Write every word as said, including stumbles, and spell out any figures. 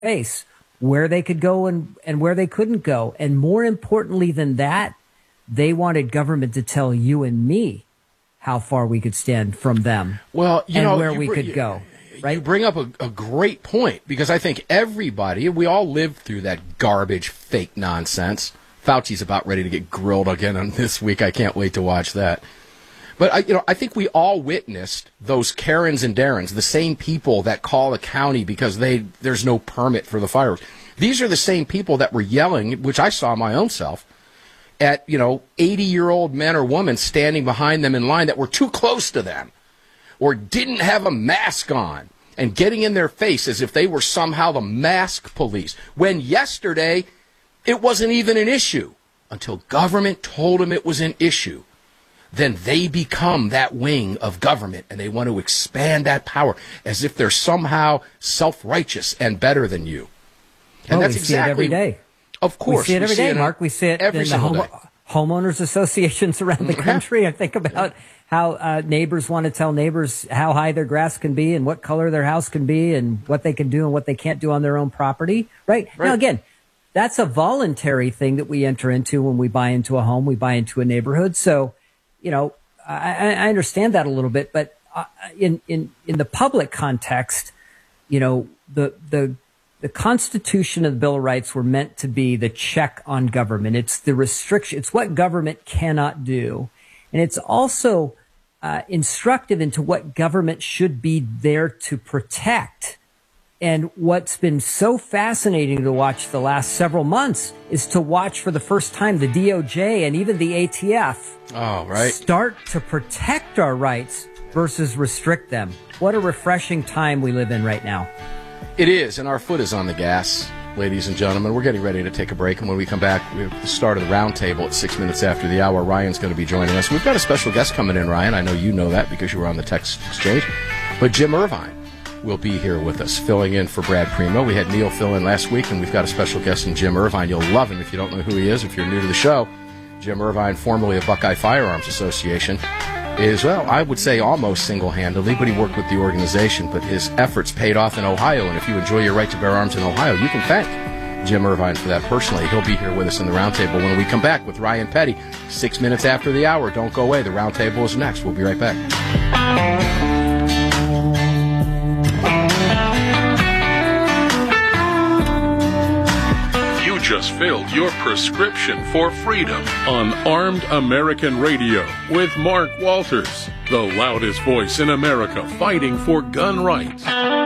face, where they could go and, and where they couldn't go. And more importantly than that, they wanted government to tell you and me how far we could stand from them. Well, you and know, where you we br- could go. Right? You bring up a, a great point, because I think everybody, we all lived through that garbage, fake nonsense. Fauci's about ready to get grilled again on this week. I can't wait to watch that. But I, you know, I think we all witnessed those Karens and Darrens, the same people that call the county because they there's no permit for the fireworks. These are the same people that were yelling, which I saw my own self, at, you know, eighty-year-old men or women standing behind them in line that were too close to them, or didn't have a mask on, and getting in their face as if they were somehow the mask police, when yesterday it wasn't even an issue until government told them it was an issue. Then they become that wing of government, and they want to expand that power as if they're somehow self-righteous and better than you. And oh, that's we exactly, see it every day. Of course. We see it every see day, it Mark. We see it every in the single home, day. homeowners associations around the country. I think about how uh, neighbors want to tell neighbors how high their grass can be and what color their house can be and what they can do and what they can't do on their own property. Right? right. Now, again, that's a voluntary thing that we enter into when we buy into a home, we buy into a neighborhood. So, you know, I, I understand that a little bit, but uh, in, in, in the public context, you know, the, the, the Constitution and the Bill of Rights were meant to be the check on government. It's the restriction. It's what government cannot do. And it's also uh, instructive into what government should be there to protect. And what's been so fascinating to watch the last several months is to watch for the first time the D O J and even the A T F oh, right. start to protect our rights versus restrict them. What a refreshing time we live in right now. It is, and our foot is on the gas, ladies and gentlemen. We're getting ready to take a break, and when we come back, we have the start of the roundtable at six minutes after the hour. Ryan's going to be joining us. We've got a special guest coming in, Ryan. I know you know that because you were on the text exchange. But Jim Irvine will be here with us, filling in for Brad Primo. We had Neil fill in last week, and we've got a special guest in Jim Irvine. You'll love him if you don't know who he is. If you're new to the show, Jim Irvine, formerly of Buckeye Firearms Association, is, well, I would say almost single-handedly, but he worked with the organization. But his efforts paid off in Ohio, and if you enjoy your right to bear arms in Ohio, you can thank Jim Irvine for that personally. He'll be here with us in the roundtable when we come back with Ryan Petty, six minutes after the hour. Don't go away. The roundtable is next. We'll be right back. Just filled your prescription for freedom on Armed American Radio with Mark Walters, the loudest voice in America fighting for gun rights.